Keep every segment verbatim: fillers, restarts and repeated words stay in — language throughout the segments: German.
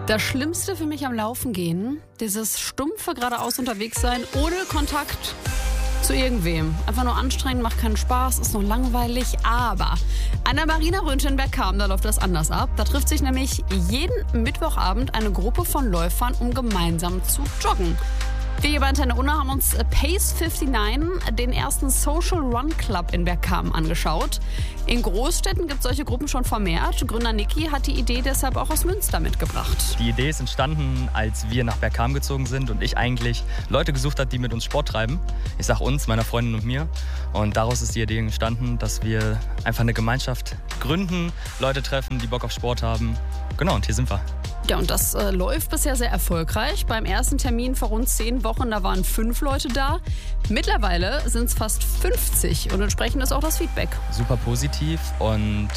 Das Schlimmste für mich am Laufen gehen, dieses stumpfe geradeaus unterwegs sein, ohne Kontakt zu irgendwem. Einfach nur anstrengend, macht keinen Spaß, ist noch langweilig. Aber an der Marina Rönte in Bergkamen, da läuft das anders ab. Da trifft sich nämlich jeden Mittwochabend eine Gruppe von Läufern, um gemeinsam zu joggen. Wir hier bei Antenne Unna haben uns Pace neunundfünfzig, den ersten Social Run Club in Bergkamen, angeschaut. In Großstädten gibt es solche Gruppen schon vermehrt. Gründer Niki hat die Idee deshalb auch aus Münster mitgebracht. Die Idee ist entstanden, als wir nach Bergkamen gezogen sind und ich eigentlich Leute gesucht habe, die mit uns Sport treiben. Ich sage uns, meiner Freundin und mir. Und daraus ist die Idee entstanden, dass wir einfach eine Gemeinschaft gründen, Leute treffen, die Bock auf Sport haben. Genau, und hier sind wir. Ja, und das äh, läuft bisher sehr erfolgreich. Beim ersten Termin vor rund zehn Wochen, da waren fünf Leute da. Mittlerweile sind es fast fünfzig und entsprechend ist auch das Feedback. Super positiv und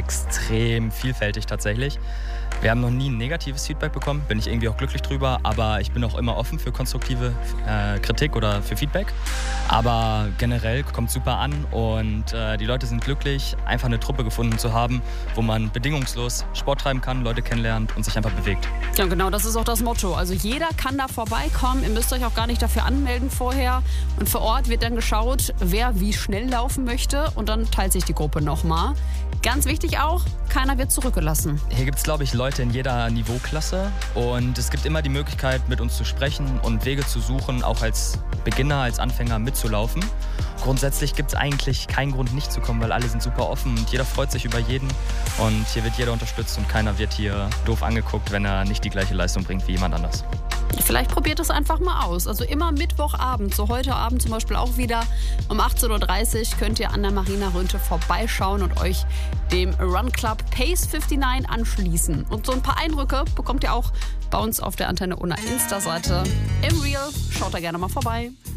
extrem vielfältig tatsächlich. Wir haben noch nie ein negatives Feedback bekommen, bin ich irgendwie auch glücklich drüber, aber ich bin auch immer offen für konstruktive äh, Kritik oder für Feedback. Aber generell kommt super an und äh, die Leute sind glücklich, einfach eine Truppe gefunden zu haben, wo man bedingungslos Sport treiben kann, Leute kennenlernt und sich einfach bewegt. Ja, genau, das ist auch das Motto. Also jeder kann da vorbeikommen, ihr müsst euch auch gar nicht dafür anmelden vorher. Und vor Ort wird dann geschaut, wer wie schnell laufen möchte und dann teilt sich die Gruppe nochmal. Ganz wichtig auch, keiner wird zurückgelassen. Hier gibt es, glaube ich, Leute in jeder Niveauklasse und es gibt immer die Möglichkeit, mit uns zu sprechen und Wege zu suchen, auch als Beginner, als Anfänger mitzulaufen. Grundsätzlich gibt es eigentlich keinen Grund, nicht zu kommen, weil alle sind super offen und jeder freut sich über jeden und hier wird jeder unterstützt und keiner wird hier doof angeguckt, wenn er nicht die gleiche Leistung bringt wie jemand anders. Vielleicht probiert es einfach mal aus. Also immer Mittwochabend, so heute Abend zum Beispiel auch wieder um achtzehn Uhr dreißig könnt ihr an der Marina Rönte vorbeischauen und euch dem Run Club Pace neunundfünfzig anschließen. Und so ein paar Eindrücke bekommt ihr auch bei uns auf der Antenne Unna Insta-Seite. Im Real, schaut da gerne mal vorbei.